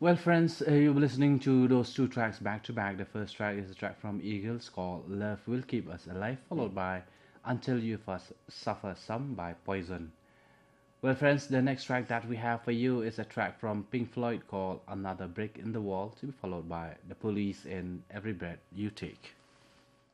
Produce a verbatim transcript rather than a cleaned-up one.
Well, friends, uh, you were listening to those two tracks back to back. The first track is a track from Eagles called Love Will Keep Us Alive, followed by Until You First Suffer Some by Poison. Well, friends, the next track that we have for you is a track from Pink Floyd called Another Brick in the Wall, to be followed by The Police in Every Breath You Take.